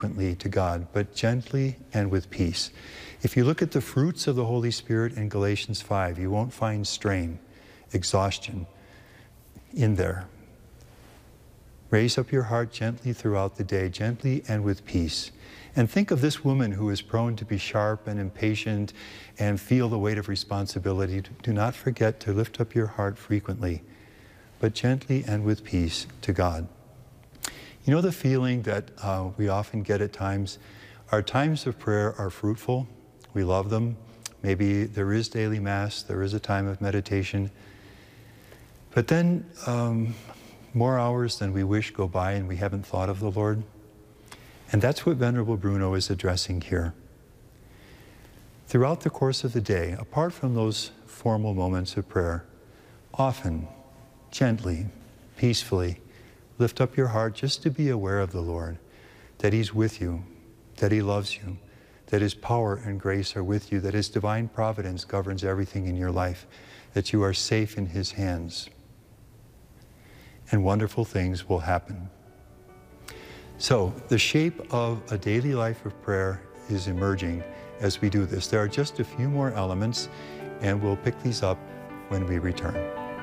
frequently to God, but gently and with peace. If you look at the fruits of the Holy Spirit in Galatians 5, you won't find strain, exhaustion in there. Raise up your heart gently throughout the day, gently and with peace. And think of this woman who is prone to be sharp and impatient and feel the weight of responsibility. Do not forget to lift up your heart frequently, but gently and with peace to God. You know the feeling that we often get at times? Our times of prayer are fruitful. We love them. Maybe there is daily Mass, there is a time of meditation. But then more hours than we wish go by and we haven't thought of the Lord. And that's what Venerable Bruno is addressing here. Throughout the course of the day, apart from those formal moments of prayer, often, gently, peacefully, lift up your heart just to be aware of the Lord, that He's with you, that He loves you, that His power and grace are with you, that His divine providence governs everything in your life, that you are safe in His hands. And wonderful things will happen. So the shape of a daily life of prayer is emerging as we do this. There are just a few more elements, and we'll pick these up when we return.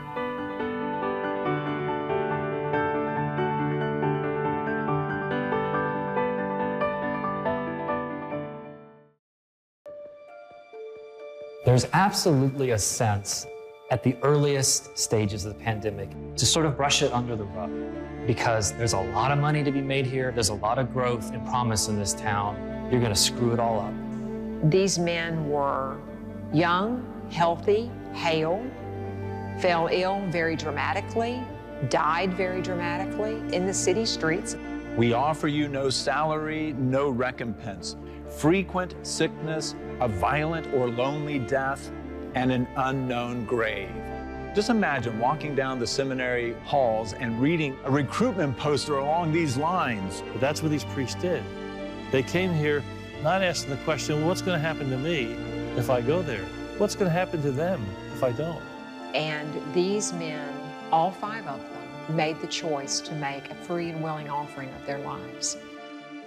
There's absolutely a sense at the earliest stages of the pandemic to sort of brush it under the rug, because there's a lot of money to be made here. There's a lot of growth and promise in this town. You're going to screw it all up. These men were young, healthy, hale, fell ill very dramatically, died very dramatically in the city streets. We offer you no salary, no recompense, frequent sickness, a violent or lonely death, and an unknown grave. Just imagine walking down the seminary halls and reading a recruitment poster along these lines. But that's what these priests did. They came here not asking the question, well, what's going to happen to me if I go there? What's going to happen to them if I don't? And these men, all 5 of them, made the choice to make a free and willing offering of their lives.